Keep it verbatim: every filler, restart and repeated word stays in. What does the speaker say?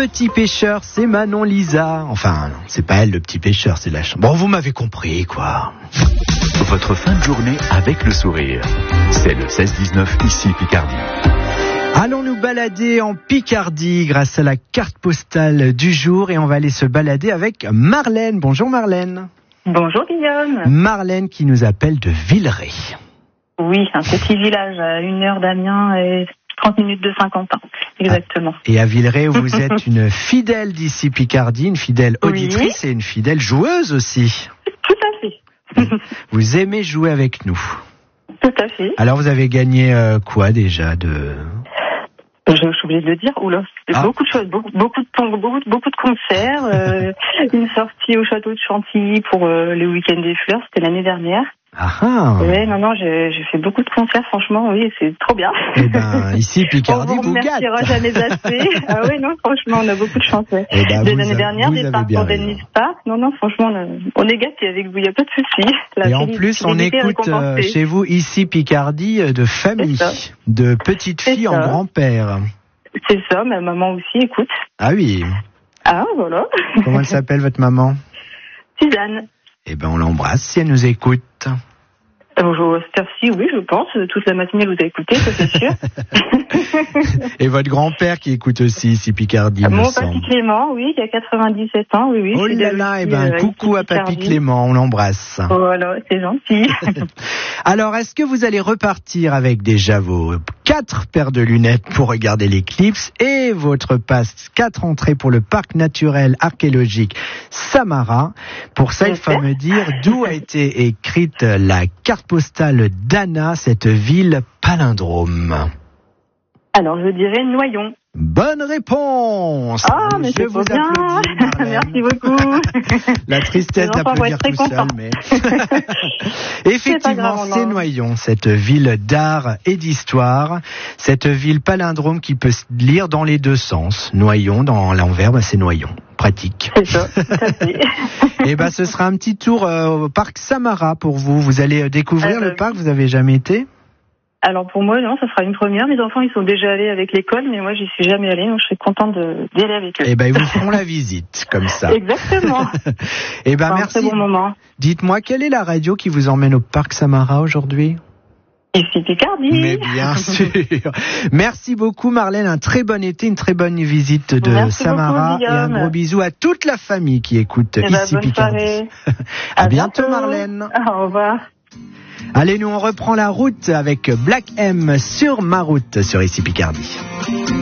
petit pêcheur, c'est Manon Lisa. Enfin, non, c'est pas elle le petit pêcheur, c'est la chambre. Bon, vous m'avez compris, quoi. Votre fin de journée avec le sourire. C'est le seize dix-neuf ici Picardie. Allons nous balader en Picardie grâce à la carte postale du jour et on va aller se balader avec Marlène. Bonjour Marlène. Bonjour Guillaume. Marlène qui nous appelle de Villeray. Oui, un petit village à une heure d'Amiens et trente minutes de Saint-Quentin, exactement. Ah, et à Villeray, vous êtes une fidèle d'ici Picardie, une fidèle auditrice oui. et une fidèle joueuse aussi. Tout à fait. Vous aimez jouer avec nous. Tout à fait. Alors vous avez gagné euh, quoi déjà de... Je, je suis obligée de le dire, oula, ah. beaucoup de choses, beaucoup, beaucoup de beaucoup, beaucoup de concerts, euh, une sortie au château de Chantilly pour euh, le week-end des fleurs, c'était l'année dernière. Ah ah. Ouais, non, non, j'ai, j'ai fait beaucoup de concerts, franchement, oui, c'est trop bien. Eh ben, ici, Picardie, vous, vous gâte. On vous remerciera jamais assez. Ah oui, non, franchement, on a beaucoup de chance, ouais. Eh ben, de l'année dernière, des parcours d'Ennis Park. Non, non, franchement, on, a, on est gâtés avec vous, il n'y a pas de souci. La Et en plus, on écoute euh, chez vous, ici, Picardie, de famille, de petites filles en grand-père. C'est ça, ma maman aussi écoute. Ah oui. Ah, voilà. Comment elle s'appelle, votre maman? Suzanne. Eh ben, on l'embrasse si elle nous écoute. Bonjour, Starcy, oui, je pense. Toute la matinée, vous avez écouté, ça c'est sûr. Et votre grand-père qui écoute aussi ici Picardie, Mon me papy semble. Clément, oui, qui a quatre-vingt-dix-sept ans, oui, oui. Oh là là, eh ben, euh, coucou à papy Clément, on l'embrasse. Voilà, c'est gentil. Alors, est-ce que vous allez repartir avec déjà vos quatre paires de lunettes pour regarder l'éclipse et votre passe quatre entrées pour le parc naturel archéologique Samara? Pour ça, il faut me dire d'où a été écrite la carte postale d'Anna, cette ville palindrome. Alors, je dirais Noyon. Bonne réponse. Ah, mais je c'est vous bien. applaudis, Merci beaucoup. La tristesse d'applaudir tout seul, mais effectivement, c'est, c'est Noyon, cette ville d'art et d'histoire, cette ville palindrome qui peut se lire dans les deux sens. Noyon, dans l'envers, bah, c'est Noyon. Pratique. C'est ça, tout à fait. Et ben, ce sera un petit tour euh, au parc Samara pour vous. Vous allez découvrir euh, le parc. Vous avez jamais été? Alors pour moi, non, ça sera une première. Mes enfants, ils sont déjà allés avec l'école, mais moi, j'y suis jamais allée, donc je serais contente de, d'y aller avec eux. Eh ben, ils vous feront la visite, comme ça. Exactement. Eh ben, c'est merci. Un très bon moment. Dites-moi, quelle est la radio qui vous emmène au parc Samara aujourd'hui? Ici Picardie. Mais bien sûr. Merci beaucoup Marlène, un très bon été, une très bonne visite de Merci Samara beaucoup, et un gros bisou à toute la famille qui écoute et ici bah, Picardie. à, à bientôt, bientôt Marlène. Au revoir. Allez, nous on reprend la route avec Black M sur ma route sur ici Picardie.